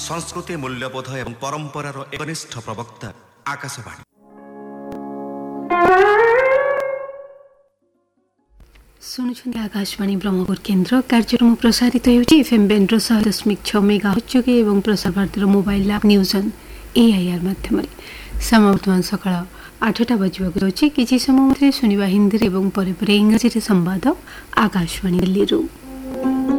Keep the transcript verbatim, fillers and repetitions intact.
संस्कृति मूल्यबोध एवं परंपरार एकनिष्ठ प्रवक्ता आकाशवाणी। शुणुଛନ୍ତି आकाशवाणी ब्रह्मपुर केन्द्र कार्यक्रम प्रसारित होउछि एफएम बेंड्रो सौ दशमिक छह मेगाहर्ट्ज जोगे एवं प्रसार भारतीर mobile app news on AIR माध्यम समय वर्तमान सकाळ आठटा बजवाक जाउछि। किछि समय मध्य सुनिबा हिंदी एवं परे परे इंग्रजी संवाद आकाशवाणी दिल्ली।